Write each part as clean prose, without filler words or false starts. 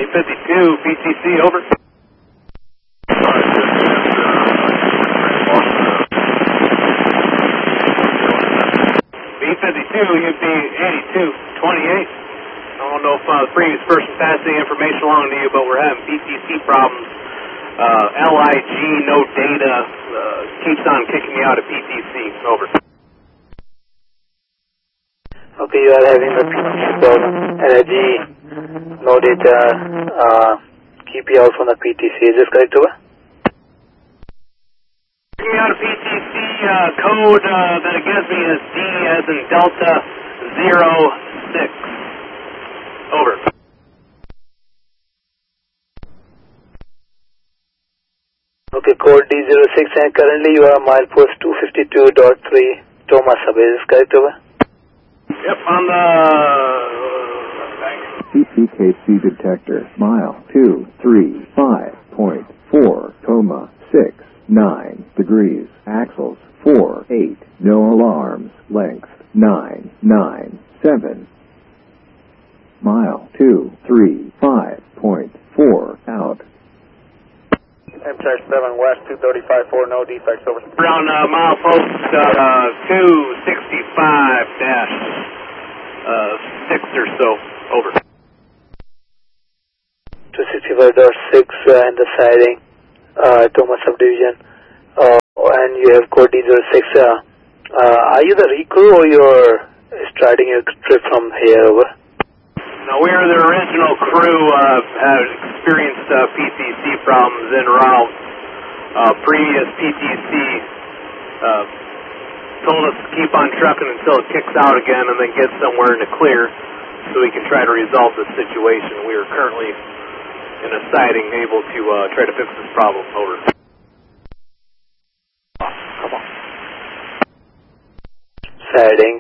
B-52, PTC, over. B-52, you'd be 8228. I don't know if the previous person passed the information along to you, but we're having PTC problems. LIG, no data, keeps on kicking me out of PTC, over. Okay, you are having the PTC problem. LIG, no data, keep you out from the PTC. Is this correct, over? Kicking me out of PTC, code that it gives me is D as in Delta 06. Over. Okay, code D06, and currently you are milepost 252.3 Thomas Subway. Is this correct, over? Yep, on the... CPKC detector, mile 235.4, coma 6.9 degrees, axles 4.8, no alarms, length 9.97. Mile 235.4 out. MTech 7 West 235.4, no defects, over. Around milepost 265-6 or so, over. 265.6 and the siding, Thomas subdivision, and you have code D06. Are you the recrew or you're starting your trip from here, over? No, we are the original crew, had experienced PTC problems en route. Previous PTC told us to keep on trucking until it kicks out again and then get somewhere in the clear so we can try to resolve this situation. We are currently in a siding able to try to fix this problem, over. Come on. Siding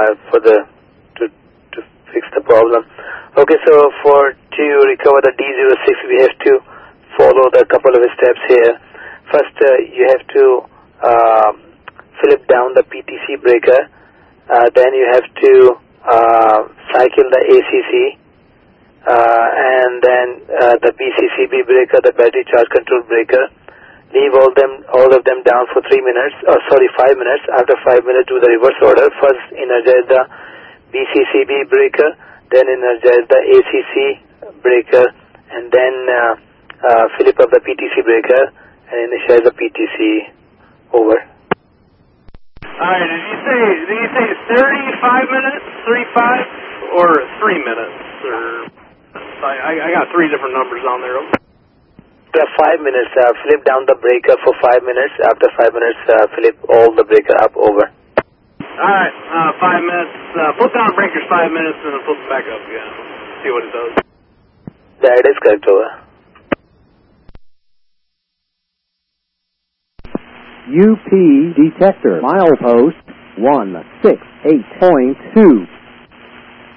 to fix the problem. Okay, so to recover the D06, we have to follow the couple of steps here. First, you have to flip down the PTC breaker. Then you have to cycle the ACC, and then the BCCB breaker, the battery charge control breaker. Leave all of them down for 5 minutes. After 5 minutes, do the reverse order. First, energize the BCCB breaker, then energize the ACC breaker, and then flip up the PTC breaker and initialize the PTC, over. Alright, did you say 35 minutes, 35, or 3 minutes? Or I got 3 different numbers on there. After 5 minutes, flip down the breaker for 5 minutes. After 5 minutes, flip all the breaker up, over. Alright, 5 minutes. Flip down breakers 5 minutes and then flip them back up again. See what it does. That is correct, over. UP detector, milepost 168.2.